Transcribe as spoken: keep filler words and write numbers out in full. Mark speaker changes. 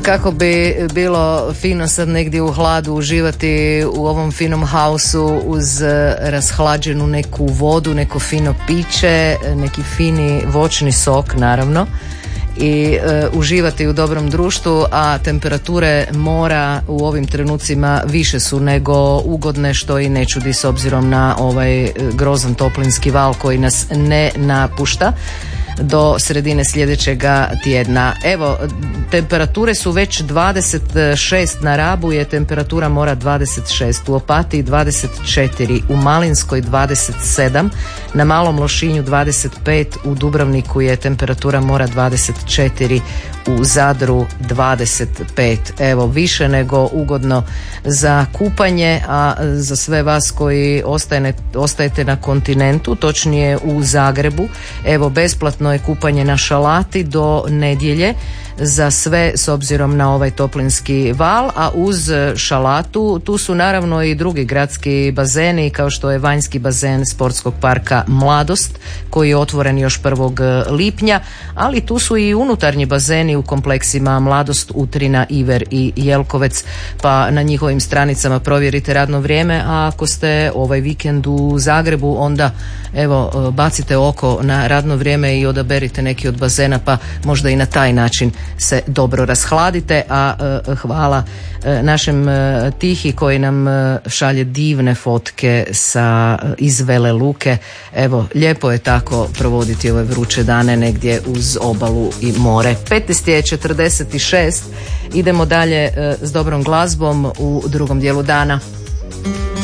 Speaker 1: kako bi bilo fino sad negdje u hladu uživati u ovom finom hausu uz rashlađenu neku vodu, neko fino piće, neki fini voćni sok naravno i e, uživati u dobrom društvu, a temperature mora u ovim trenucima više su nego ugodne, što i ne čudi s obzirom na ovaj grozan toplinski val koji nas ne napušta do sredine sljedećega tjedna. Evo, temperature su već dvadeset šest, na Rabu je temperatura mora dvadeset šest, u Opatiji dvadeset četiri, u Malinskoj dvadeset sedam, na Malom Lošinju dvadeset pet, u Dubrovniku je temperatura mora dvadeset četiri, u Zadru dvadeset pet. Evo, više nego ugodno za kupanje, a za sve vas koji ostajene, ostajete na kontinentu, točnije u Zagrebu, evo, besplatno je kupanje na Šalati do nedjelje za sve s obzirom na ovaj toplinski val, a uz Šalatu tu su naravno i drugi gradski bazeni kao što je vanjski bazen Sportskog parka Mladost koji je otvoren još prvog lipnja, ali tu su i unutarnji bazeni u kompleksima Mladost, Utrina, Iver i Jelkovec, pa na njihovim stranicama provjerite radno vrijeme, a ako ste ovaj vikend u Zagrebu onda evo bacite oko na radno vrijeme i odaberite neki od bazena pa možda i na taj način se dobro rashladite, a e, hvala e, našem e, Tihi koji nam e, šalje divne fotke sa iz Vele Luke. Evo, lijepo je tako provoditi ove vruće dane negdje uz obalu i more. petnaest je četrdeset šest, idemo dalje e, s dobrom glazbom u drugom dijelu dana.